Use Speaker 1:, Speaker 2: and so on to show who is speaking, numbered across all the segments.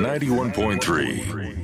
Speaker 1: 91.3.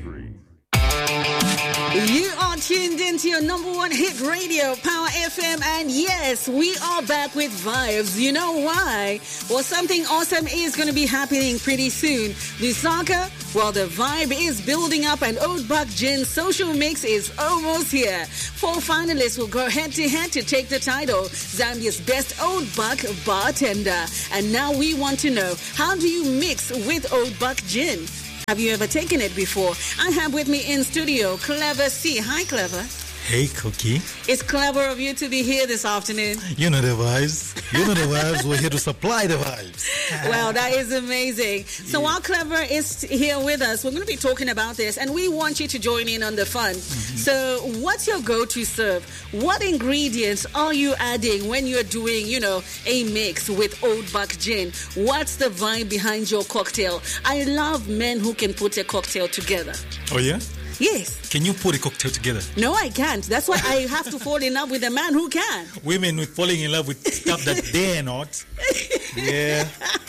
Speaker 2: You are tuned into your number one hit radio, Power FM, and yes, we are back with vibes. You know why? Well, something awesome is going to be happening pretty soon. Lusaka, well, the vibe is building up, and Old Buck Gin Social Mix is almost here. 4 finalists will go head-to-head to take the title, Zambia's best Old Buck bartender. And now we want to know, how do you mix with Old Buck Gin? Have you ever taken it before? I have with me in studio Clever C. Hi, Clever.
Speaker 3: Hey, Cookie.
Speaker 2: It's clever of you to be here this afternoon.
Speaker 3: You know the vibes. We're here to supply the vibes.
Speaker 2: Well, that is amazing. So while Clever is here with us, we're going to be talking about this, and we want you to join in on the fun. Mm-hmm. So what's your go-to serve? What ingredients are you adding when you're doing, a mix with Old Buck Gin? What's the vibe behind your cocktail? I love men who can put a cocktail together.
Speaker 3: Oh, yeah?
Speaker 2: Yes.
Speaker 3: Can you put a cocktail together?
Speaker 2: No, I can't. That's why I have to fall in love with a man who can.
Speaker 3: Women with falling in love with stuff that they're not. Yeah.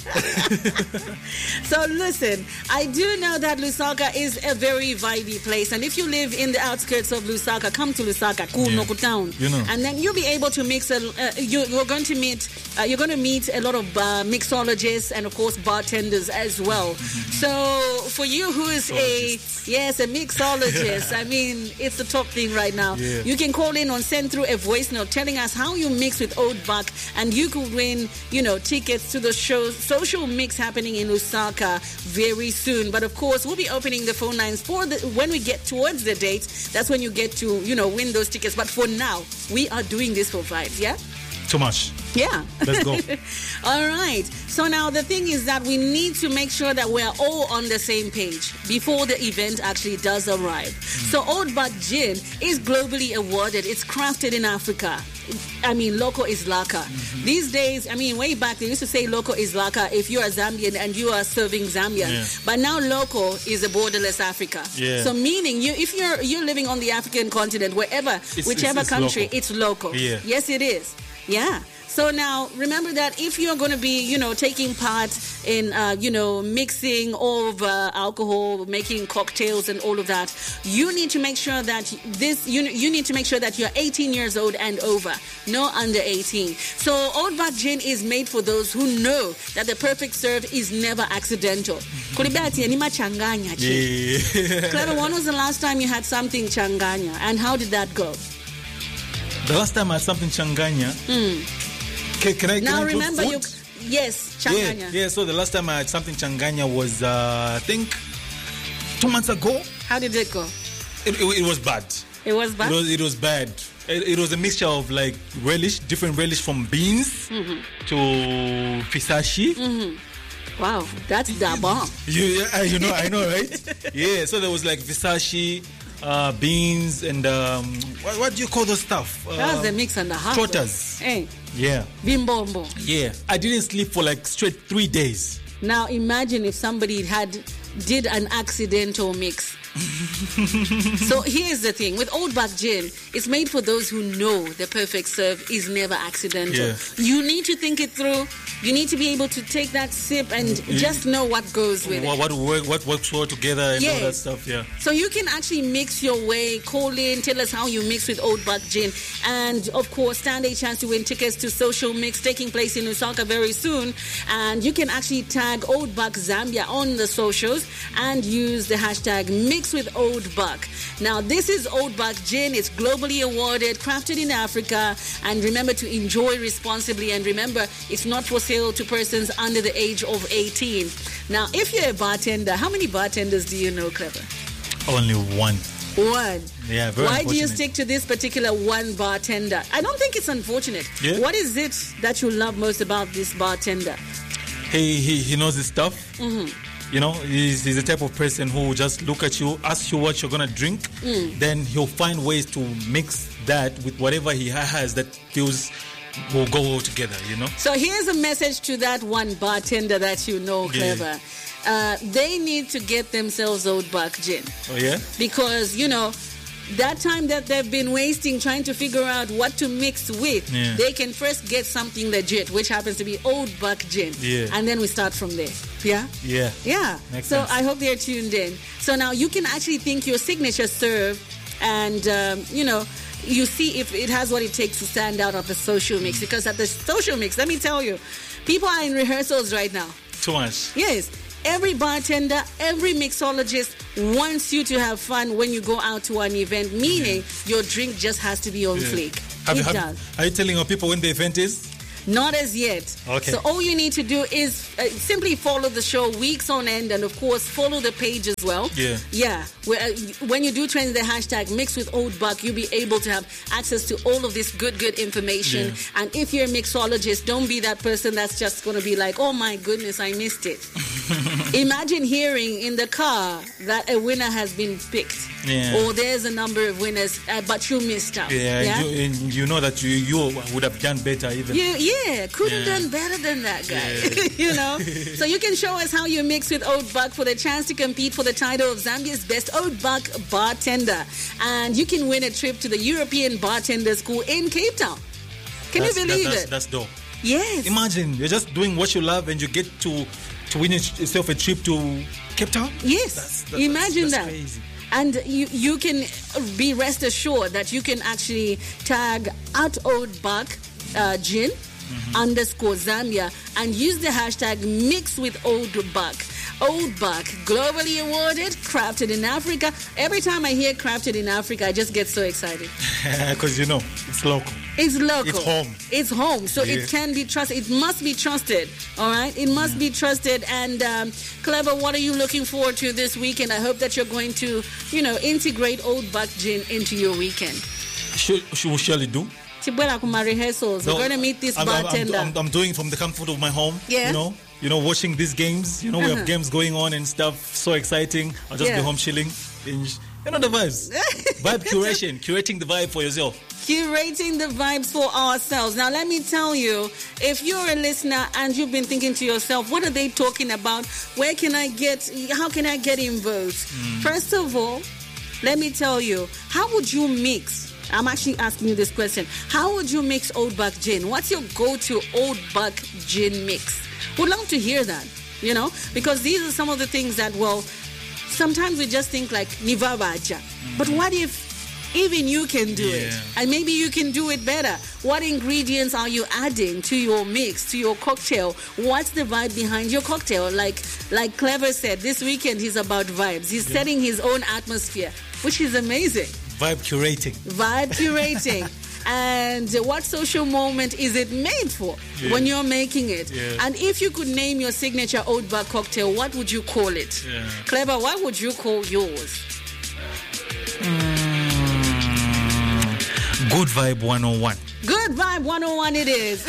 Speaker 2: So listen, I do know that Lusaka is a very vibey place, and if you live in the outskirts of Lusaka, come to Lusaka, Kunoku town, and then you'll be able to mix. You're going to meet a lot of mixologists and of course bartenders as well. So for you who is a mixologist, I mean, it's the top thing right now.
Speaker 3: Yeah.
Speaker 2: You can call in or send through a voice note telling us how you mix with Old Buck, and you could win, tickets to the show Social Mix happening in Lusaka very soon. But of course, we'll be opening the phone lines when we get towards the date. That's when you get to, win those tickets. But for now, we are doing this for vibes, yeah?
Speaker 3: Too much.
Speaker 2: Yeah.
Speaker 3: Let's go.
Speaker 2: All right. So now the thing is that we need to make sure that we're all on the same page before the event actually does arrive. So Old Buck Gin is globally awarded. It's crafted in Africa. I mean, Loco is Laka. These days, way back, they used to say Loco is Laka if you're a Zambian and you are serving Zambian. Yeah. But now Loco is a borderless Africa.
Speaker 3: Yeah.
Speaker 2: So meaning, if you're living on the African continent, whichever country,
Speaker 3: local.
Speaker 2: It's Loco.
Speaker 3: Yeah.
Speaker 2: Yes, it is. Yeah. So now, remember that if you're going to be, taking part in, mixing all of alcohol, making cocktails and all of that, you need to make sure that you need to make sure that you're 18 years old and over, no under 18. So Old Buck Gin is made for those who know that the perfect serve is never accidental. Clever, when was the last time you had something changanya, and how did that go?
Speaker 3: The last time I had something changanya. Can I
Speaker 2: remember you? Yes, changanya.
Speaker 3: Yeah. So the last time I had something changanya was I think 2 months ago.
Speaker 2: How did it go?
Speaker 3: It was bad.
Speaker 2: It was bad.
Speaker 3: It was bad. It was a mixture of like different relish from beans to fisashi.
Speaker 2: Wow, that's the bomb.
Speaker 3: I know, right? Yeah. So there was like fisashi. Beans and what do you call those stuff?
Speaker 2: That's the mix and the half.
Speaker 3: Trotters.
Speaker 2: Hey.
Speaker 3: Yeah.
Speaker 2: Bimbombo.
Speaker 3: Yeah. I didn't sleep for like straight 3 days.
Speaker 2: Now imagine if somebody did an accidental mix. So here's the thing with Old Buck Gin, it's made for those who know the perfect serve is never accidental.
Speaker 3: Yeah.
Speaker 2: You need to think it through. You need to be able to take that sip and just know what goes with it.
Speaker 3: What works well together and all that stuff, yeah.
Speaker 2: So you can actually mix your way. Call in, tell us how you mix with Old Buck Gin. And of course, stand a chance to win tickets to Social Mix taking place in Lusaka very soon. And you can actually tag Old Buck Zambia on the socials and use the hashtag Mix with Old Buck. Now, this is Old Buck Gin. It's globally awarded, crafted in Africa. And remember to enjoy responsibly. And remember, it's not for sale to persons under the age of 18. Now, if you're a bartender, how many bartenders do you know, Clever?
Speaker 3: Only one.
Speaker 2: One.
Speaker 3: Yeah, very
Speaker 2: Why do you stick to this particular one bartender? I don't think it's unfortunate.
Speaker 3: Yeah.
Speaker 2: What is it that you love most about this bartender?
Speaker 3: He knows his stuff. He's the type of person who will just look at you, ask you what you're going to drink, then he'll find ways to mix that with whatever he has that feels will go all together,
Speaker 2: So here's a message to that one bartender that you know, Clever. They need to get themselves Old Buck Gin.
Speaker 3: Oh, yeah?
Speaker 2: Because, that time that they've been wasting trying to figure out what to mix with, they can first get something legit, which happens to be Old Buck Gin.
Speaker 3: Yeah.
Speaker 2: And then we start from there. Yeah?
Speaker 3: Yeah.
Speaker 2: Yeah.
Speaker 3: Makes
Speaker 2: So
Speaker 3: sense.
Speaker 2: I hope they're tuned in. So now you can actually think your signature serve and, you see if it has what it takes to stand out at the social mix. Because at the social mix, let me tell you, people are in rehearsals right now.
Speaker 3: Too much.
Speaker 2: Yes. Every bartender, every mixologist wants you to have fun when you go out to an event, meaning your drink just has to be on fleek. It does.
Speaker 3: Are you telling your people when the event is?
Speaker 2: Not as yet.
Speaker 3: Okay.
Speaker 2: So all you need to do is simply follow the show weeks on end, and of course follow the page as well.
Speaker 3: Yeah.
Speaker 2: Yeah. When you do trend the hashtag Mix with Old Buck, you'll be able to have access to all of this good information.
Speaker 3: Yeah.
Speaker 2: And if you're a mixologist, don't be that person that's just going to be like, oh my goodness, I missed it. Imagine hearing in the car that a winner has been picked.
Speaker 3: Yeah.
Speaker 2: Or there's a number of winners, but you missed out.
Speaker 3: Yeah. And you know that you would have done better even.
Speaker 2: Could have done better than that guy. So you can show us how you mix with Old Buck for the chance to compete for the title of Zambia's best Old Buck bartender, and you can win a trip to the European Bartender School in Cape Town. Can you believe it?
Speaker 3: That's dope.
Speaker 2: Yes.
Speaker 3: Imagine you're just doing what you love and you get to win yourself a trip to Cape Town.
Speaker 2: Yes. Imagine
Speaker 3: that's
Speaker 2: that.
Speaker 3: Crazy.
Speaker 2: And you can be rest assured that you can actually tag at Old Buck Gin _ Zambia and use the hashtag Mix with Old Buck. Old Buck, globally awarded, crafted in Africa. Every time I hear crafted in Africa, I just get so excited.
Speaker 3: Because it's local.
Speaker 2: It's local.
Speaker 3: It's home.
Speaker 2: It's home. So it can be trusted. It must be trusted. All right? It must be trusted. And Clever, what are you looking forward to this weekend? I hope that you're going to, integrate Old Buck Gin into your weekend.
Speaker 3: Should we surely do?
Speaker 2: Tibuela rehearsals. We're going to meet this bartender.
Speaker 3: I'm doing from the comfort of my home.
Speaker 2: Yeah.
Speaker 3: Watching these games. We have games going on and stuff. So exciting. I'll just be home chilling. The vibes. Vibe curation. Curating the vibe for yourself.
Speaker 2: Curating the vibes for ourselves. Now, let me tell you, if you're a listener and you've been thinking to yourself, what are they talking about? How can I get involved? First of all, let me tell you, how would you mix? I'm actually asking you this question. How would you mix Old Buck Gin? What's your go-to Old Buck Gin mix? Would love to hear that, because these are some of the things that, sometimes we just think like Nivabaja. But what if even you can do it? And maybe you can do it better. What ingredients are you adding to your mix, to your cocktail? What's the vibe behind your cocktail? Like Clever said, this weekend he's about vibes. He's setting his own atmosphere, which is amazing.
Speaker 3: Vibe curating. And what social moment is it made for when you're making it? And if you could name your signature Old Buck cocktail, what would you call it? Clever, what would you call yours? Good Vibe 101.
Speaker 2: Good Vibe 101 it is.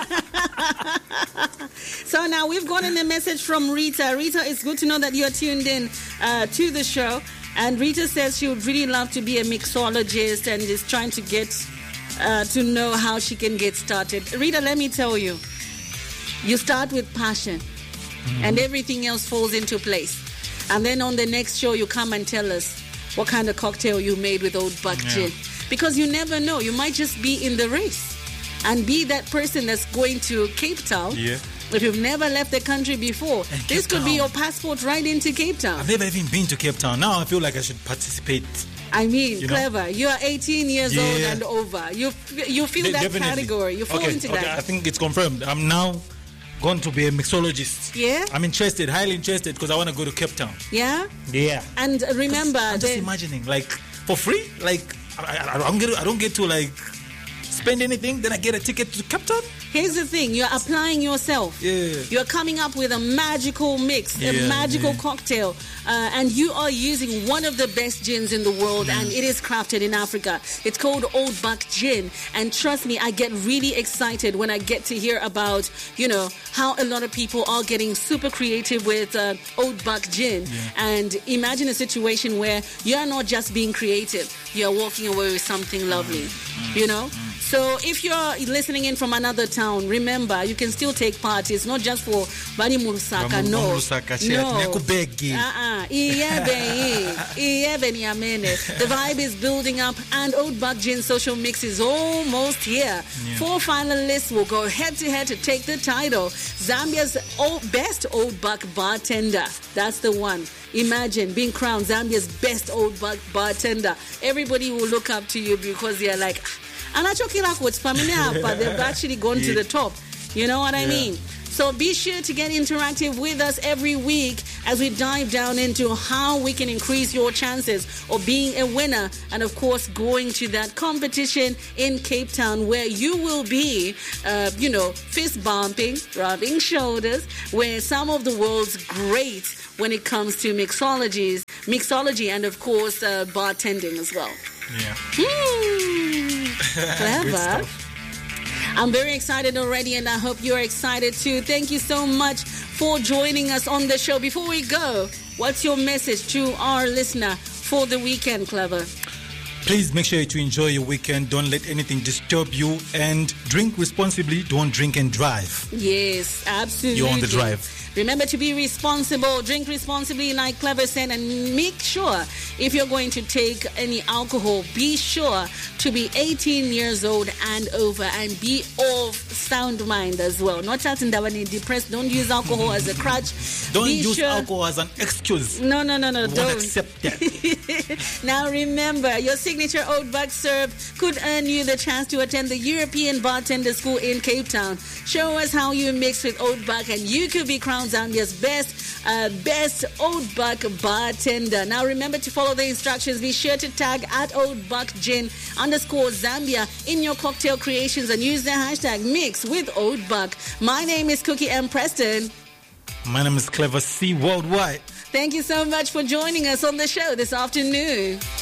Speaker 2: So now we've gotten a message from Rita. Rita, it's good to know that you're tuned in to the show. And Rita says she would really love to be a mixologist and is trying to get to know how she can get started. Rita, let me tell you, you start with passion and everything else falls into place. And then on the next show, you come and tell us what kind of cocktail you made with Old Buck Gin. Because you never know. You might just be in the race and be that person that's going to Cape Town. If you've never left the country before, this could be your passport right into Cape Town.
Speaker 3: I've never even been to Cape Town. Now I feel like I should participate.
Speaker 2: I mean, Clever, you are 18 years old and over. You feel that category. You fall into that.
Speaker 3: I think it's confirmed. I'm now going to be a mixologist.
Speaker 2: Yeah?
Speaker 3: I'm interested, highly interested, because I want to go to Cape Town.
Speaker 2: Yeah?
Speaker 3: Yeah.
Speaker 2: And remember...
Speaker 3: I'm just imagining, for free? I don't get to, spend anything, then I get a ticket to Cape Town?
Speaker 2: Here's the thing, you're applying yourself. You're coming up with a magical mix, a magical cocktail, and you are using one of the best gins in the world, and it is crafted in Africa. It's called Old Buck Gin, and trust me, I get really excited when I get to hear about, how a lot of people are getting super creative with Old Buck Gin. And imagine a situation where you're not just being creative, you're walking away with something lovely, So if you're listening in from another town, remember, you can still take part. It's not just for Bani Murusaka, no. The vibe is building up, and Old Buck Gin Social Mix is almost here. 4 finalists will go head-to-head to take the title. Zambia's best Old Buck bartender. That's the one. Imagine being crowned Zambia's best Old Buck bartender. Everybody will look up to you because they're like, but they've actually gone to the top. You know what I mean? So be sure to get interactive with us every week as we dive down into how we can increase your chances of being a winner, and of course going to that competition in Cape Town where you will be, fist bumping, rubbing shoulders, where some of the world's great when it comes to mixology, and of course bartending as well. Clever. I'm very excited already, and I hope you're excited too. Thank you so much for joining us on the show. Before we go, what's your message to our listener for the weekend, Clever?
Speaker 3: Please make sure to enjoy your weekend. Don't let anything disturb you, and drink responsibly. Don't drink and drive.
Speaker 2: Yes, absolutely.
Speaker 3: You're on the drive.
Speaker 2: Remember to be responsible, drink responsibly like Clever said, and make sure if you're going to take any alcohol, be sure to be 18 years old and over, and be of sound mind as well. Not just depressed. Don't use alcohol as a crutch.
Speaker 3: Don't use alcohol as an excuse.
Speaker 2: No, don't
Speaker 3: accept that.
Speaker 2: Now remember, your signature Old Buck serve could earn you the chance to attend the European Bartender School in Cape Town. Show us how you mix with Old Buck, and you could be crowned Zambia's best Old Buck bartender. Now remember to follow the instructions. Be sure to tag at Old Buck Gin _Zambia in your cocktail creations, and use the hashtag Mix with Old Buck. My name is Cookie M. Preston.
Speaker 3: My name is Clever C Worldwide.
Speaker 2: Thank you so much for joining us on the show this afternoon.